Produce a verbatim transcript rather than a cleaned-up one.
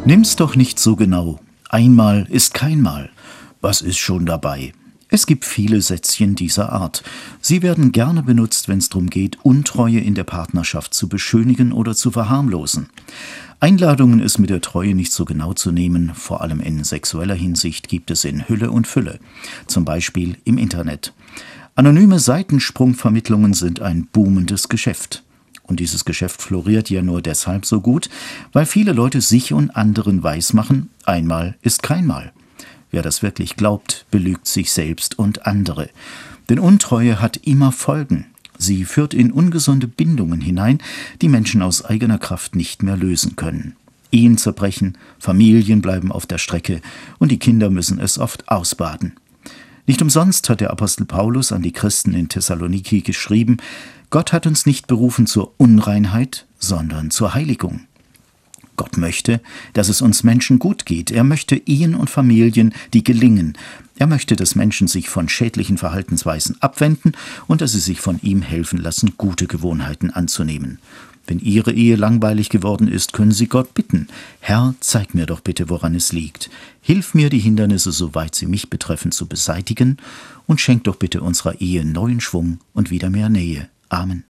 Nimm's doch nicht so genau. Einmal ist kein Mal. Was ist schon dabei? Es gibt viele Sätzchen dieser Art. Sie werden gerne benutzt, wenn es darum geht, Untreue in der Partnerschaft zu beschönigen oder zu verharmlosen. Einladungen, es mit der Treue nicht so genau zu nehmen, vor allem in sexueller Hinsicht, gibt es in Hülle und Fülle. Zum Beispiel im Internet. Anonyme Seitensprungvermittlungen sind ein boomendes Geschäft. Und dieses Geschäft floriert ja nur deshalb so gut, weil viele Leute sich und anderen weismachen, einmal ist kein Mal. Wer das wirklich glaubt, belügt sich selbst und andere. Denn Untreue hat immer Folgen. Sie führt in ungesunde Bindungen hinein, die Menschen aus eigener Kraft nicht mehr lösen können. Ehen zerbrechen, Familien bleiben auf der Strecke und die Kinder müssen es oft ausbaden. Nicht umsonst hat der Apostel Paulus an die Christen in Thessaloniki geschrieben: Gott hat uns nicht berufen zur Unreinheit, sondern zur Heiligung. Gott möchte, dass es uns Menschen gut geht. Er möchte Ehen und Familien, die gelingen. Er möchte, dass Menschen sich von schädlichen Verhaltensweisen abwenden und dass sie sich von ihm helfen lassen, gute Gewohnheiten anzunehmen. Wenn Ihre Ehe langweilig geworden ist, können Sie Gott bitten: Herr, zeig mir doch bitte, woran es liegt. Hilf mir, die Hindernisse, soweit sie mich betreffen, zu beseitigen und schenk doch bitte unserer Ehe neuen Schwung und wieder mehr Nähe. Amen.